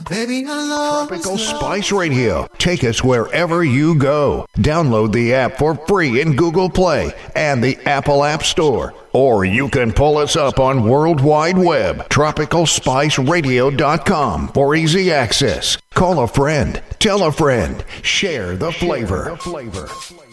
Baby, I love Tropical Spice Radio. Take us wherever you go. Download the app for free in Google Play and the Apple App Store. Or you can pull us up on World Wide Web, tropicalspiceradio.com for easy access. Call a friend, tell a friend, share the flavor.